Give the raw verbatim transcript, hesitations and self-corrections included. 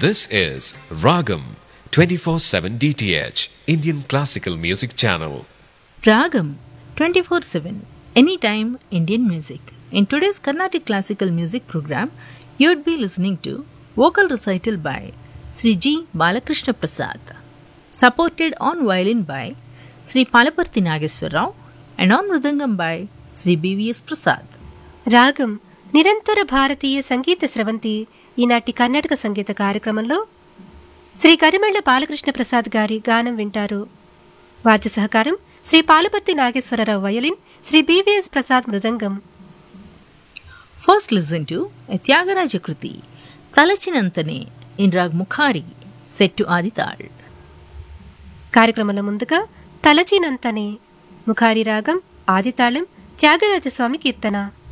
This is Ragam twenty-four seven D T H Indian Classical Music Channel. Ragam twenty-four seven Anytime Indian Music. In today's Carnatic Classical Music program, you would be listening to vocal recital by Sri G. Balakrishna Prasad, supported on violin by Sri Palaparthi Nageswar Rao and on mridangam by Sri B V S Prasad. రాగం నిరంతర భారతీయ సంగీత స్రవంతి ఈనాటి కర్ణాటక సంగీత కార్యక్రమంలో శ్రీ కరిమెళ్ల బాలకృష్ణ ప్రసాద్ గారి గానం వింటారు. వాద్య సహకారం Shri Palaparthi Nageswararao violin, Shri BVS Prasad mridangam. First listen to a Tyagaraja Kruti, Talachinantane in Rag Mukhari, set to Adital. కార్యక్రమంలో ముందుగా తలచినంతనే ముఖారి రాగం ఆదితాళం త్యాగరాజస్వామి కీర్తన.